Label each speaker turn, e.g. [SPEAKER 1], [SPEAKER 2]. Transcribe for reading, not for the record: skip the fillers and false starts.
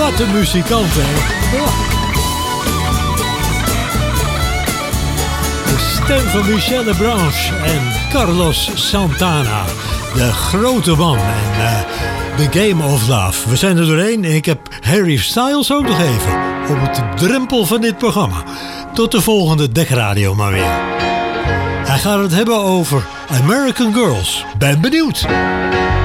[SPEAKER 1] Wat een muzikant, hè? Oh. De stem van Michel Lebranche en Carlos Santana. De grote man en The Game of Love. We zijn er doorheen en ik heb Harry Styles ook nog even op de drempel van dit programma. Tot de volgende Dekkradio maar weer. Hij gaat het hebben over American Girls. Ben benieuwd.